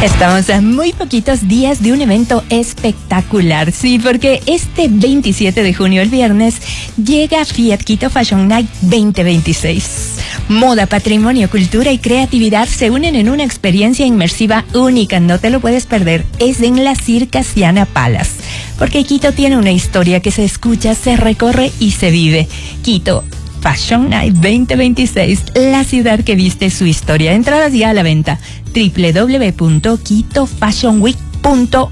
Estamos a muy poquitos días de un evento espectacular, sí, porque este 27 de junio, el viernes, llega Fiat Quito Fashion Night 2026. Moda, patrimonio, cultura y creatividad se unen en una experiencia inmersiva única, no te lo puedes perder. Es en la Circasiana Palace, porque Quito tiene una historia que se escucha, se recorre y se vive. Quito Fashion Night 2026, la ciudad que viste su historia. Entradas ya a la venta, www.quitofashionweek.org.